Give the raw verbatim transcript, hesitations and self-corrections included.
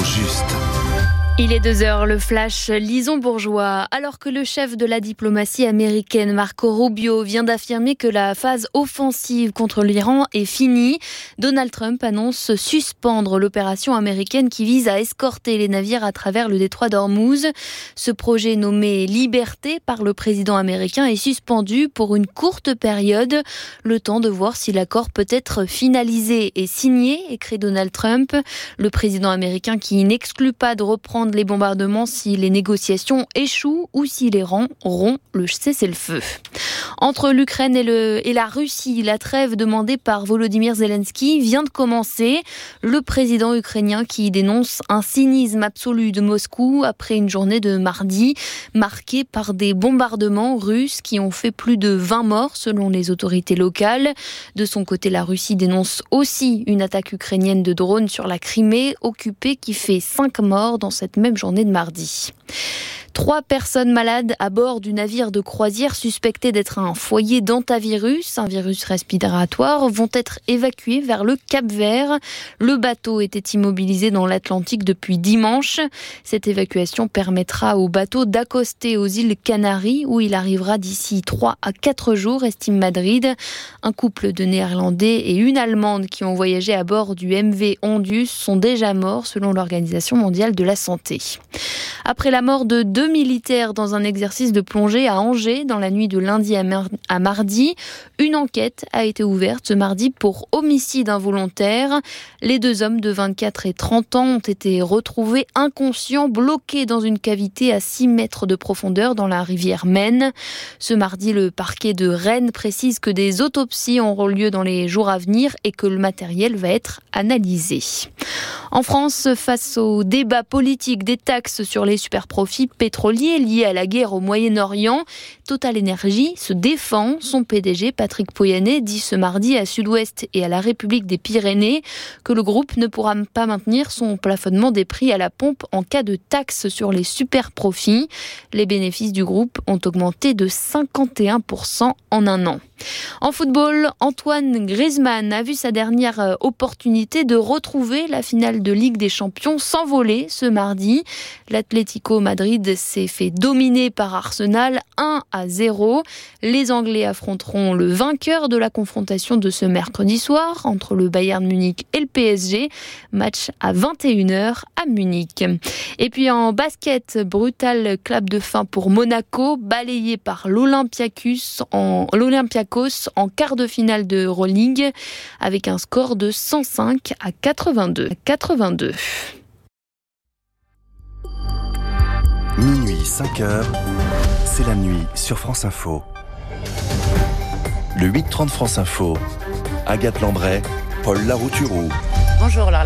juste. Il est deux heures, le flash Lison Bourgeois. Alors que le chef de la diplomatie américaine, Marco Rubio, vient d'affirmer que la phase offensive contre l'Iran est finie, Donald Trump annonce suspendre l'opération américaine qui vise à escorter les navires à travers le détroit d'Ormuz. Ce projet nommé Liberté par le président américain est suspendu pour une courte période, le temps de voir si l'accord peut être finalisé et signé, écrit Donald Trump. Le président américain qui n'exclut pas de reprendre les bombardements si les négociations échouent ou si l'Iran rompt le cessez-le-feu. Entre l'Ukraine et, le, et la Russie, la trêve demandée par Volodymyr Zelensky vient de commencer. Le président ukrainien qui dénonce un cynisme absolu de Moscou après une journée de mardi marquée par des bombardements russes qui ont fait plus de vingt morts selon les autorités locales. De son côté, la Russie dénonce aussi une attaque ukrainienne de drones sur la Crimée occupée qui fait cinq morts dans cette même journée de mardi. Trois personnes malades à bord du navire de croisière suspecté d'être un foyer d'hantavirus, un virus respiratoire, vont être évacuées vers le Cap-Vert. Le bateau était immobilisé dans l'Atlantique depuis dimanche. Cette évacuation permettra au bateau d'accoster aux îles Canaries où il arrivera d'ici trois à quatre jours, estime Madrid. Un couple de Néerlandais et une Allemande qui ont voyagé à bord du M V Ondius sont déjà morts selon l'Organisation mondiale de la santé. Après la mort de deux militaires dans un exercice de plongée à Angers dans la nuit de lundi à, mar- à mardi, une enquête a été ouverte ce mardi pour homicide involontaire. Les deux hommes de vingt-quatre et trente ans ont été retrouvés inconscients, bloqués dans une cavité à six mètres de profondeur dans la rivière Maine. Ce mardi, le parquet de Rennes précise que des autopsies auront lieu dans les jours à venir et que le matériel va être analysé. En France, face au débat politique des taxes sur les superprofits pétroliers liés à la guerre au Moyen-Orient, Total Energy se défend. Son P D G, Patrick Pouyanné, dit ce mardi à Sud-Ouest et à la République des Pyrénées que le groupe ne pourra pas maintenir son plafonnement des prix à la pompe en cas de taxes sur les superprofits. Les bénéfices du groupe ont augmenté de cinquante et un pour cent en un an. En football, Antoine Griezmann a vu sa dernière opportunité de retrouver la finale de Ligue des Champions s'envoler ce mardi. L'Atlético Madrid s'est fait dominer par Arsenal un à zéro. Les Anglais affronteront le vainqueur de la confrontation de ce mercredi soir entre le Bayern Munich et le P S G. Match à vingt et une heures à Munich. Et puis en basket, brutal clap de fin pour Monaco, balayé par l'Olympiakos en, l'Olympiakos en quart de finale de Euroleague avec un score de cent cinq à quatre-vingt-deux. quatre-vingt-deux. Minuit, cinq heures, c'est la nuit sur France Info. Le huit trente France Info, Agathe Lambray, Paul Larouturou. Bonjour Laure.